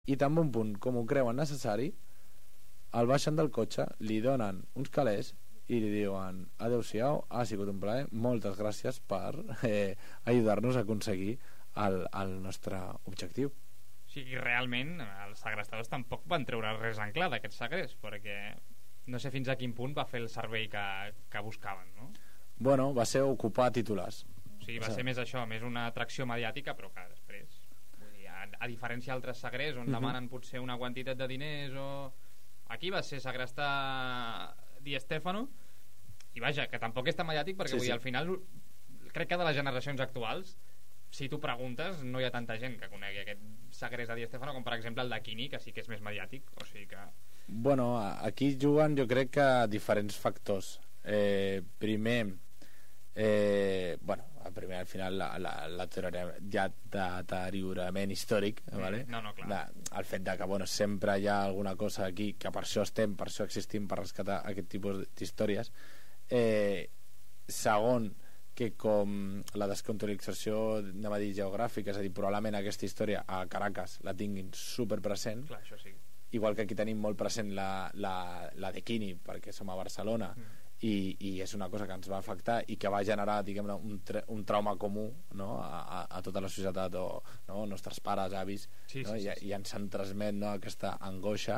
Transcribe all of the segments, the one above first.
i tan bon punt com ho creuen necessari, el baixen del cotxe, li donen uns calés i li diuen adeu-siau, ha sigut un plaer, moltes gràcies per ajudar-nos a aconseguir el nostre objectiu. O sigui, realment els segrestadors tampoc van treure res en clar d'aquest segrest, perquè no sé fins a quin punt va fer el servei que buscaven, no? Bueno, va ser ocupar titulars. O sigui, va ser més això, més una atracció mediàtica, però que després, vull dir, a diferència d'altres segrests on demanen potser una quantitat de diners o... Aquí va ser segrestar Di Stéfano, i vaja, que tampoc és tan mediàtic perquè vull dir, al final crec que de les generacions actuals, si tu preguntes, no hi ha tanta gent que conegui aquest segrest de Di Stéfano com per exemple el de Quini, que sí que és més mediàtic, o sigui que... Bueno, aquí juguen jo crec que diferents factors. Primer, primer al final la deteriorament històric, vale? No, clar. El fet de que sempre hi ha alguna cosa aquí, que per això estem, per això existim, per rescatar aquest tipus d'històries. Segon, que com la descontextualització, anem a dir, geogràfica, és a dir, probablement aquesta història a Caracas la tinguin superpresent. Clar, això sí. Igual que aquí tenim molt present la de Quini, perquè som a Barcelona, i és una cosa que ens va afectar i que va generar, diguem-ne, un trauma comú, no? a tota la societat, o no? Nostres pares, avis, no? I ens en transmet, no? Aquesta angoixa,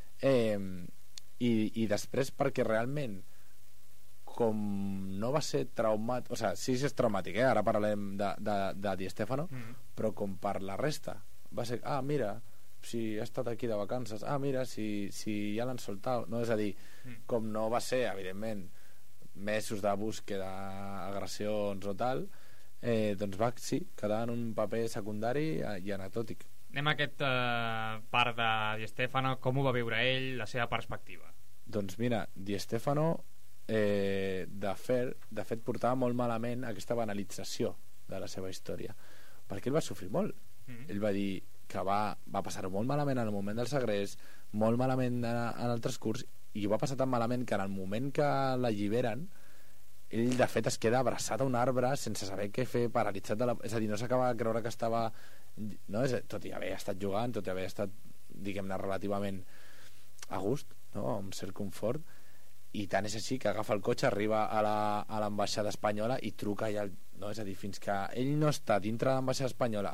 i després perquè realment com no va ser traumat, o sigui, sí és traumàtic, ara parlem de Di Stéfano, però com per la resta va ser, mira, si ha estat aquí de vacances, mira, si ja l'han soltat, no? És a dir, com no va ser, evidentment, mesos de búsqueda, agressions o tal, doncs va, sí, quedar en un paper secundari i anecdòtic. Anem a aquest part de Di Stéfano, com ho va viure ell, la seva perspectiva. Doncs mira, Di Stéfano de fet portava molt malament aquesta banalització de la seva història, perquè ell va sofrir molt. Ell va dir que va passar molt malament en el moment del segrest, molt malament en el transcurs, i ho va passar tan malament que en el moment que l'alliberen ell de fet es queda abraçat a un arbre sense saber què fer, paralitzat és a dir, no s'acaba de creure que estava, no? Tot i haver estat jugant, tot i haver estat, diguem-ne, relativament a gust, no? Amb cert confort, i tant és així que agafa el cotxe, arriba a l'ambaixada espanyola i truca allà, no? És a dir, fins que ell no està dintre de l'ambaixada espanyola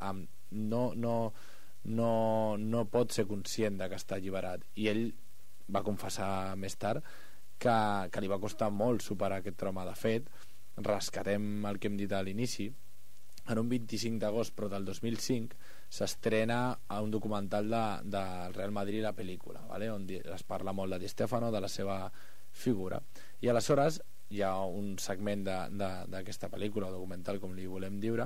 no pot ser conscient de que està alliberat, i ell va confessar més tard que li va costar molt superar aquest trauma. De fet, rescatem el que hem dit a l'inici, en un 25 d'agost però del 2005 s'estrena un documental del Real Madrid, la pel·lícula, vale? On es parla molt de Di Stéfano, de la seva figura, i aleshores hi ha un segment d'aquesta pel·lícula o documental, com li volem dir,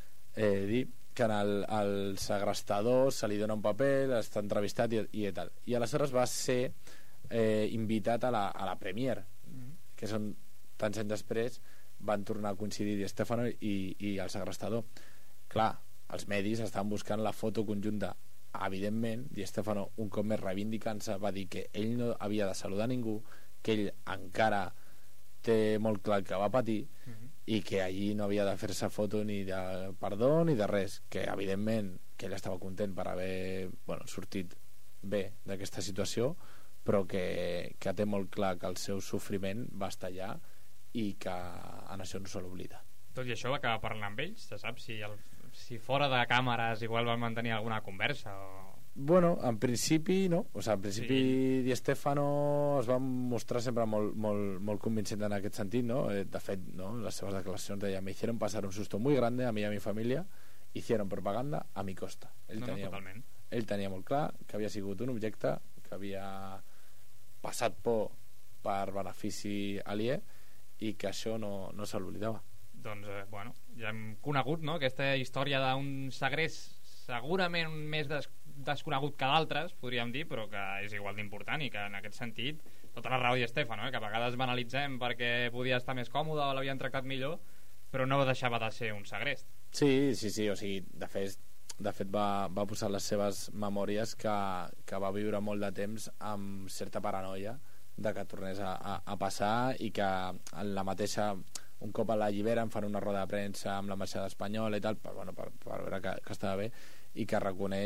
que al segrestador se li dona un paper, està entrevistat i tal, i aleshores va ser invitat a la premiere, que són tants anys després van tornar a coincidir Di Stéfano i el segrestador. Clar, els medis estaven buscant la foto conjunta. Evidentment, Di Stéfano, un cop més reivindicant-se, va dir que ell no havia de saludar ningú, que ell encara té molt clar que va patir, i que allí no havia de fer-se foto ni de perdó ni de res, que evidentment que ell estava content per haver sortit bé d'aquesta situació, però que té molt clar que el seu sofriment va estar allà i que en això no se l'oblida. Tot i això va acabar parlant amb ells? Se sap si fora de càmeres igual van mantenir alguna conversa o... Bueno, en principi no, o sigui, en principi sí. Di Stéfano es va mostrar sempre molt convincent en aquest sentit, no? De fet, no? Les seves declaracions deia: me hicieron pasar un susto muy grande a mí y a mi familia, hicieron propaganda a mi costa. Totalment. Ell tenia molt clar que havia sigut un objecte que havia passat por per benefici aliè i que això no se l'oblidava. Doncs, ja hem conegut, no?, aquesta història d'un segrest segurament més desconegut que d'altres, podríem dir, però que és igual d'important, i que en aquest sentit tota la raó Di Stéfano, que a vegades banalitzem perquè podia estar més còmode o l'havien tractat millor, però no deixava de ser un segrest. Sí, o sigui, de fet va posar les seves memòries que va viure molt de temps amb certa paranoia de que tornés a passar, i que en la mateixa, un cop a l'alliberen, fan una roda de premsa amb l'ambaixada espanyola i tal, per veure que estava bé, i que reconeix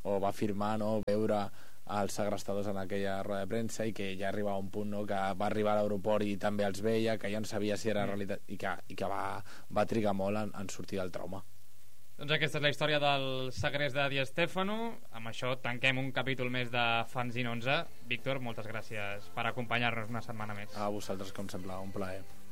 o va afirmar, no, veure els segrestadors en aquella roda de premsa i que ja arribava un punt, no, que va arribar a l'aeroport i també els veia, que ja no sabia si era realitat i que va trigar molt en sortir del trauma. Doncs aquesta és la història del segrest de Di Stéfano. Amb això tanquem un capítol més de Fanzine 11. Víctor, moltes gràcies per acompanyar-nos una setmana més. A vosaltres, com sempre, un plaer.